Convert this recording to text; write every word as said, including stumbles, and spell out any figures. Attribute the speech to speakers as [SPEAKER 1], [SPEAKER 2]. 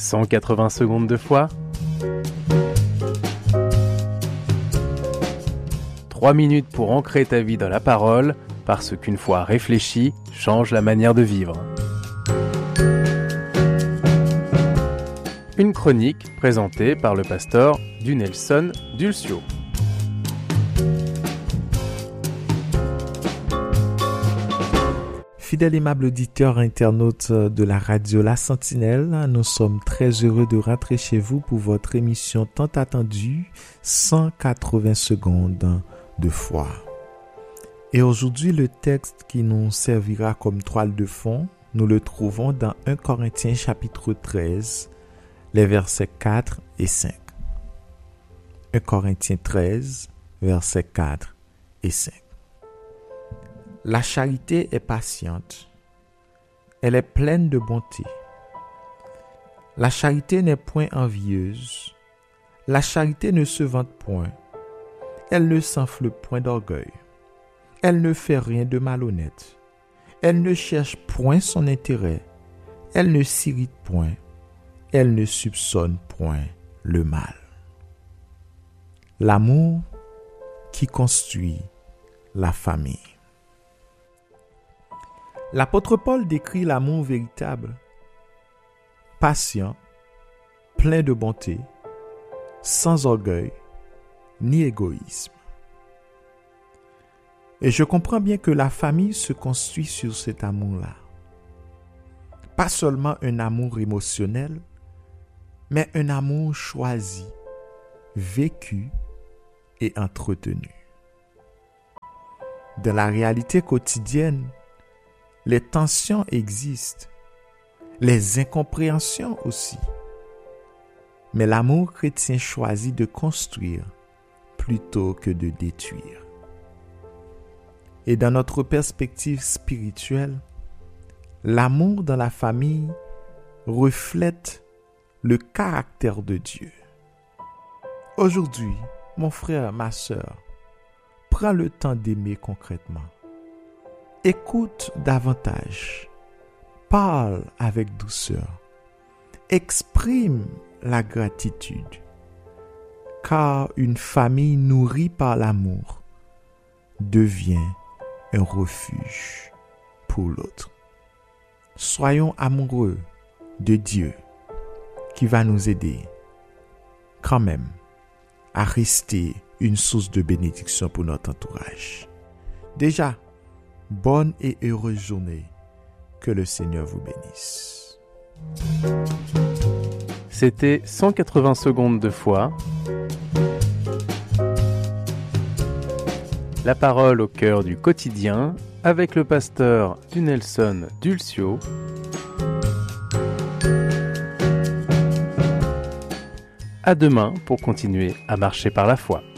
[SPEAKER 1] cent quatre-vingts secondes de foi. trois minutes pour ancrer ta vie dans la parole, parce qu'une foi réfléchie change la manière de vivre. Une chronique présentée par le pasteur Dunelson Dulcio.
[SPEAKER 2] Fidèles aimables auditeurs internautes de la radio La Sentinelle, nous sommes très heureux de rentrer chez vous pour votre émission tant attendue, cent quatre-vingts secondes de foi. Et aujourd'hui, le texte qui nous servira comme toile de fond, nous le trouvons dans premier Corinthiens chapitre treize, les versets quatre et cinq. premier Corinthiens treize, versets quatre et cinq. La charité est patiente, elle est pleine de bonté. La charité n'est point envieuse, la charité ne se vante point, elle ne s'enfle point d'orgueil, elle ne fait rien de malhonnête, elle ne cherche point son intérêt, elle ne s'irrite point, elle ne soupçonne point le mal. L'amour qui construit la famille. L'apôtre Paul décrit l'amour véritable, patient, plein de bonté, sans orgueil ni égoïsme. Et je comprends bien que la famille se construit sur cet amour-là. Pas seulement un amour émotionnel, mais un amour choisi, vécu et entretenu. Dans la réalité quotidienne, les tensions existent, les incompréhensions aussi. Mais l'amour chrétien choisit de construire plutôt que de détruire. Et dans notre perspective spirituelle, l'amour dans la famille reflète le caractère de Dieu. Aujourd'hui, mon frère, ma sœur, prends le temps d'aimer concrètement. Écoute davantage, parle avec douceur, exprime la gratitude, car une famille nourrie par l'amour devient un refuge pour l'autre. Soyons amoureux de Dieu qui va nous aider quand même à rester une source de bénédiction pour notre entourage. Déjà, bonne et heureuse journée. Que le Seigneur vous bénisse.
[SPEAKER 1] C'était cent quatre-vingts secondes de foi. La parole au cœur du quotidien avec le pasteur Dunelson Dulcio. À demain pour continuer à marcher par la foi.